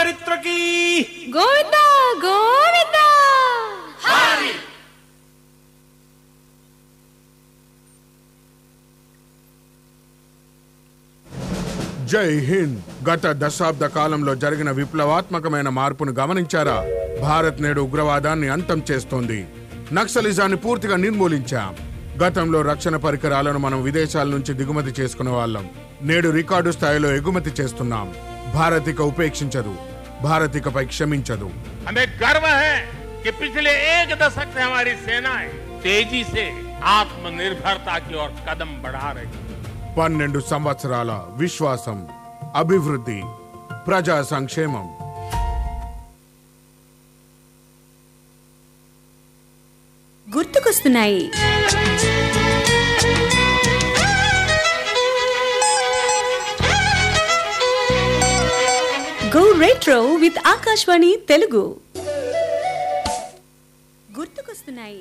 चरित्र की गोविंदा गोविंदा हरि। జై హింద్. గత దశాబ్ద కాలంలో జరిగిన విప్లవాత్మకమైన మార్పును గమనించారా? భారత్ నేడు ఉగ్రవాదాన్ని అంతం చేస్తోంది. నక్సలిజాన్ని పూర్తిగా నిర్మూలించాం. గతంలో రక్షణ పరికరాలను మనం విదేశాల నుంచి దిగుమతి చేసుకునే వాళ్ళం. నేడు రికార్డు స్థాయిలో ఎగుమతి చేస్తున్నాం. భారత్ ఇక ఉపేక్షించదు. భారత్ ఇకపై క్షమించదు. हमें गर्व है कि पिछले एक दशक से हमारी सेनाएं तेजी से आत्मनिर्भरता की ओर कदम बढ़ा रही है. 12 సంవత్సరాల విశ్వాసం, అభివృద్ధి, ప్రజా సంక్షేమం. గుర్తుకొస్తున్నాయి. Go retro with Akashvani Telugu. గుర్తుకొస్తున్నాయి.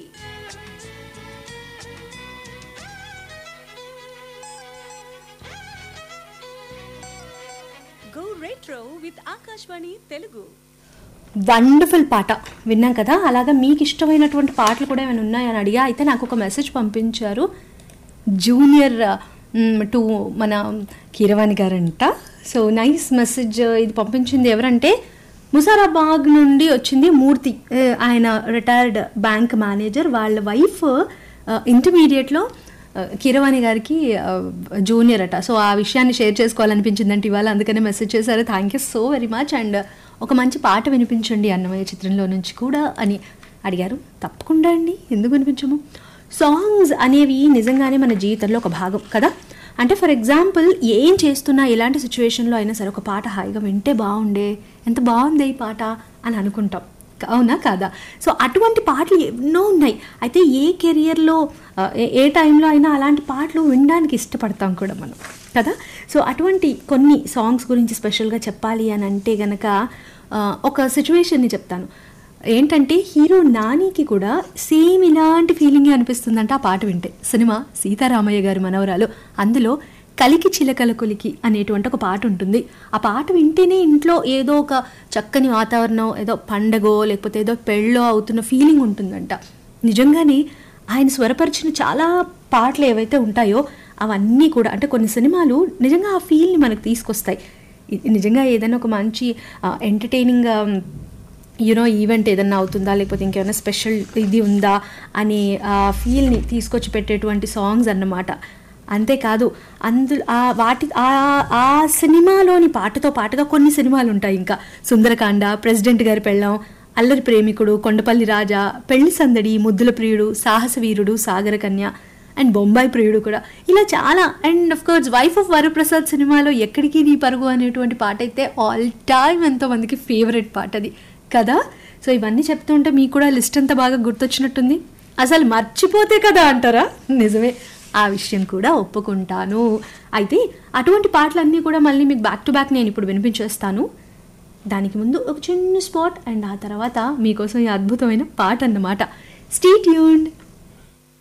Go retro with Akashvani Telugu. Wonderful పాట విన్నాం కదా. అలాగా మీకు ఇష్టమైనటువంటి పాటలు కూడా ఏమైనా ఉన్నాయని అడిగా. అయితే నాకు ఒక మెసేజ్ పంపించారు జూనియర్ టు మన కీరవాణి గారంట. So nice message. ఇది పంపించింది ఎవరంటే ముసారాబాగ్ నుండి వచ్చింది మూర్తి. ఆయన రిటైర్డ్ బ్యాంక్ మేనేజర్. వాళ్ళ వైఫ్ ఇంటర్మీడియట్లో కీరవాణి గారికి జూనియర్ అట. సో ఆ విషయాన్ని షేర్ చేసుకోవాలనిపించిందంటే ఇవాళ, అందుకనే మెసేజ్ చేశారు. Thank you so very much. And ఒక మంచి పాట వినిపించండి అన్నమయ్య చిత్రంలో నుంచి కూడా అని అడిగారు. తప్పకుండా అండి, ఎందుకు వినిపించము. సాంగ్స్ అనేవి నిజంగానే మన జీవితంలో ఒక భాగం కదా. అంటే ఫర్ ఎగ్జాంపుల్ ఏం చేస్తున్నా, ఎలాంటి సిచ్యువేషన్లో అయినా సరే ఒక పాట హాయిగా వింటే బాగుండే, ఎంత బాగుంది ఈ పాట అని అనుకుంటాం. అవునా కాదా? సో అటువంటి పాటలు ఎన్నో ఉన్నాయి. అయితే ఏ కెరియర్లో ఏ టైంలో అయినా అలాంటి పాటలు వినడానికి ఇష్టపడతాం కూడా మనం కదా. సో అటువంటి కొన్ని సాంగ్స్ గురించి స్పెషల్గా చెప్పాలి అని అంటే గనక ఒక సిచ్యువేషన్ని చెప్తాను. ఏంటంటే హీరో నానికి కూడా సేమ్ ఇలాంటి ఫీలింగే అనిపిస్తుందంట ఆ పాట వింటే. సినిమా సీతారామయ్య గారి మనవరాలు. అందులో కలికి చిలకల కొలికి అనేటువంటి ఒక పాట ఉంటుంది. ఆ పాట వింటేనే ఇంట్లో ఏదో ఒక చక్కని వాతావరణం, ఏదో పండగో లేకపోతే ఏదో పెళ్ళో అవుతున్న ఫీలింగ్ ఉంటుందంట. నిజంగానే ఆయన స్వరపరిచిన చాలా పాటలు ఏవైతే ఉంటాయో అవన్నీ కూడా, అంటే కొన్ని సినిమాలు నిజంగా ఆ ఫీల్ని మనకు తీసుకొస్తాయి. నిజంగా ఏదైనా ఒక మంచి ఎంటర్టైనింగ్ ఈవెంట్ ఏదన్నా అవుతుందా, లేకపోతే ఇంకేమైనా స్పెషల్ ఇది ఉందా అనే ఆ ఫీల్ని తీసుకొచ్చి పెట్టేటువంటి సాంగ్స్ అన్నమాట. అంతేకాదు అందులో ఆ సినిమాలోని పాటతో పాటుగా కొన్ని సినిమాలు ఉంటాయి. ఇంకా సుందరకాండ, ప్రెసిడెంట్ గారి పెళ్ళాం, అల్లరి ప్రేమికుడు, కొండపల్లి రాజా, పెళ్లి సందడి, ముద్దుల ప్రియుడు, సాహస వీరుడు, సాగర కన్య అండ్ బొంబాయి ప్రియుడు కూడా, ఇలా చాలా. And of course wife of Varaprasad సినిమాలో ఎక్కడికి నీ పరుగు అనేటువంటి పాట అయితే ఆల్ టైమ్ ఎంతో మందికి ఫేవరెట్ పాట అది కదా. సో ఇవన్నీ చెప్తుంటే మీకు కూడా లిస్ట్ అంతా బాగా గుర్తొచ్చినట్టుంది. అసలు మర్చిపోతే కదా అంటారా? నిజమే, ఆ విషయం కూడా ఒప్పుకుంటాను. అయితే అటువంటి పాటలన్నీ కూడా మళ్ళీ మీకు బ్యాక్ టు బ్యాక్ నేను ఇప్పుడు వినిపించేస్తాను. దానికి ముందు ఒక చిన్న స్పాట్, అండ్ ఆ తర్వాత మీకోసం ఈ అద్భుతమైన పాట అన్నమాట. Stay tuned.